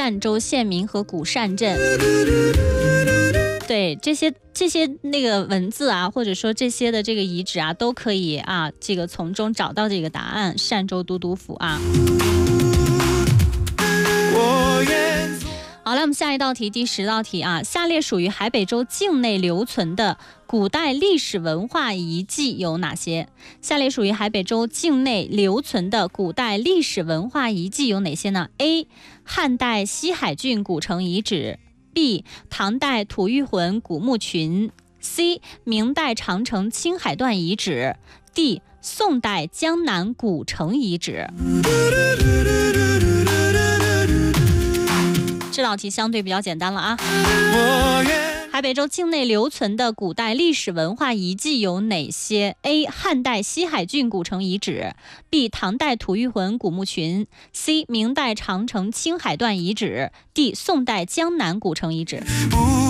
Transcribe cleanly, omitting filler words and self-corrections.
儋州县民和古儋镇。对，这些那个文字啊，或者说这些的这个遗址啊，都可以啊，这个从中找到这个答案。儋州都督府啊。好了，我们下一道题，第10道题啊，下列属于海北州境内留存的古代历史文化遗迹有哪些？下列属于海北州境内留存的古代历史文化遗迹有哪些呢 ？A. 汉代西海郡古城遗址 B. 唐代吐谷浑古墓群 C. 明代长城青海段遗址 D. 宋代江南古城遗址。这道题相对比较简单了啊。海北州境内留存的古代历史文化遗迹有哪些 ？A. 汉代西海郡古城遗址 B. 唐代吐谷浑古墓群 C. 明代长城青海段遗址 D. 宋代江南古城遗址。